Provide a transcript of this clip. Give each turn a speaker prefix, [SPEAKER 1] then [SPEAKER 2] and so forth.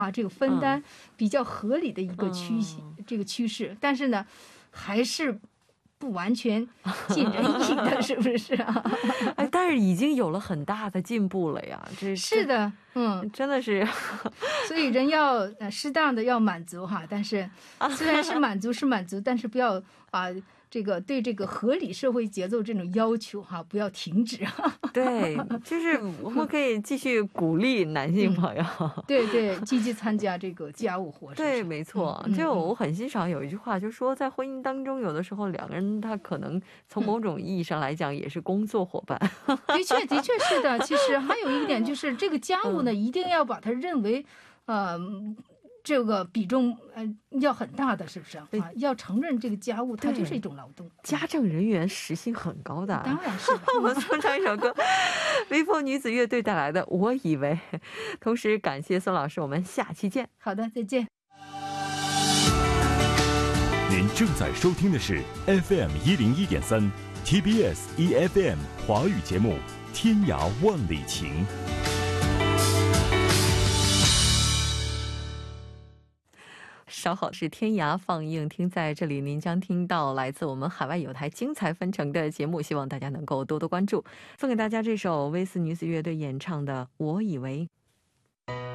[SPEAKER 1] 这个分担比较合理的一个趋势，但是呢，还是不完全尽人意的，是不是啊？
[SPEAKER 2] 哎，但是已经有了很大的进步了呀，
[SPEAKER 1] 是的，
[SPEAKER 2] 真的是。
[SPEAKER 1] 所以人要适当的要满足哈，但是虽然是满足，但是不要这个对这个合理社会节奏这种要求哈，不要停止。
[SPEAKER 2] 对，就是我们可以继续鼓励男性朋友。
[SPEAKER 1] 对对，积极参加这个家务活。
[SPEAKER 2] 对，没错。就我很欣赏有一句话，就是说在婚姻当中，有的时候两个人他可能从某种意义上来讲也是工作伙伴。
[SPEAKER 1] 的确是的。其实还有一点就是这个家务呢，一定要把它认为这个比重要很大的，是不是啊？要承认这个家务它就是一种劳动，
[SPEAKER 2] 家政人员时薪很高的。
[SPEAKER 1] 当然是。
[SPEAKER 2] 我们送上一首歌，微风女子乐队带来的《我以为》。同时感谢孙老师，我们下期见。
[SPEAKER 1] 好的，再见。
[SPEAKER 3] 您正在收听的是 FM101.3 TBS EFM 华语节目《天涯万里情》。
[SPEAKER 2] 稍后是天涯放映厅，在这里您将听到来自我们海外有台精彩纷呈的节目，希望大家能够多多关注。送给大家这首威斯女子乐队演唱的《我以为》。